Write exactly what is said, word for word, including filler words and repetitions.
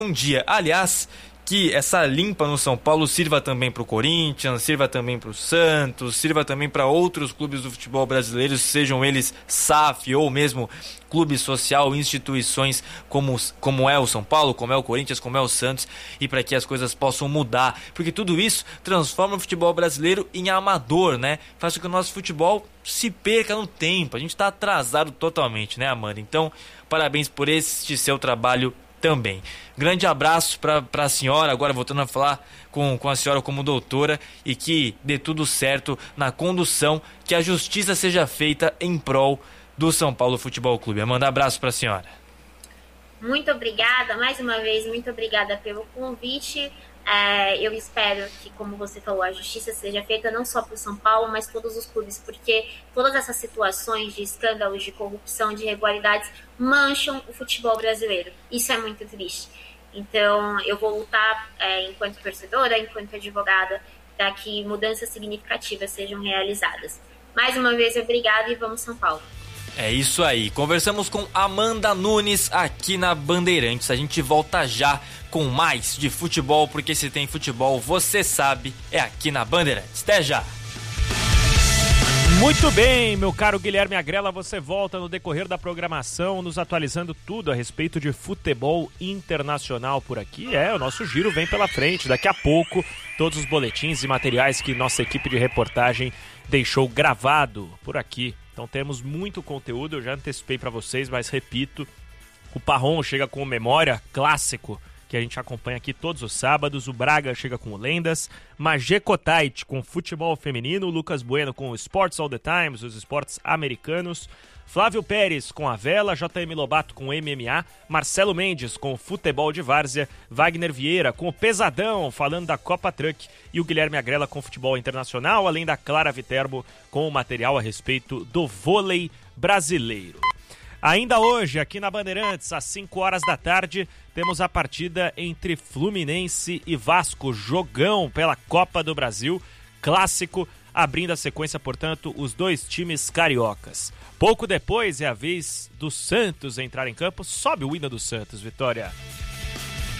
um dia. Aliás, que essa limpa no São Paulo sirva também para o Corinthians, sirva também para o Santos, sirva também para outros clubes do futebol brasileiro, sejam eles S A F ou mesmo clube social, instituições como, como é o São Paulo, como é o Corinthians, como é o Santos, e para que as coisas possam mudar, porque tudo isso transforma o futebol brasileiro em amador, né? Faz com que o nosso futebol se perca no tempo. A gente está atrasado totalmente, né, Amanda? Então, parabéns por este seu trabalho também. Grande abraço para a senhora, agora voltando a falar com, com a senhora como doutora, e que dê tudo certo na condução, que a justiça seja feita em prol do São Paulo Futebol Clube. Amanda, abraço para a senhora. Muito obrigada, mais uma vez, muito obrigada pelo convite. É, eu espero que, como você falou, a justiça seja feita não só para o São Paulo, mas todos os clubes, porque todas essas situações de escândalos, de corrupção, de irregularidades mancham o futebol brasileiro. Isso é muito triste. Então, eu vou lutar é, enquanto torcedora, enquanto advogada, para que mudanças significativas sejam realizadas. Mais uma vez, obrigada e vamos São Paulo. É isso aí, conversamos com Amanda Nunes aqui na Bandeirantes. A gente volta já com mais de futebol, porque se tem futebol, você sabe, é aqui na Bandeirantes. Até já! Muito bem, meu caro Guilherme Agrela, você volta no decorrer da programação, nos atualizando tudo a respeito de futebol internacional por aqui. É, o nosso giro vem pela frente, daqui a pouco, todos os boletins e materiais que nossa equipe de reportagem deixou gravado por aqui. Então temos muito conteúdo, eu já antecipei para vocês, mas repito, o Parron chega com o Memória clássico, que a gente acompanha aqui todos os sábados, o Braga chega com o Lendas, Magé Cotait com futebol feminino, Lucas Bueno com o Sports All the Times, os esportes americanos, Flávio Pérez com a vela, J M Lobato com M M A, Marcelo Mendes com o futebol de várzea, Wagner Vieira com o Pesadão, falando da Copa Truck, e o Guilherme Agrela com futebol internacional, além da Clara Viterbo com o material a respeito do vôlei brasileiro. Ainda hoje, aqui na Bandeirantes, às cinco horas da tarde, temos a partida entre Fluminense e Vasco, jogão pela Copa do Brasil, clássico, abrindo a sequência, portanto, os dois times cariocas. Pouco depois é a vez do Santos entrar em campo, sobe o hino do Santos, Vitória.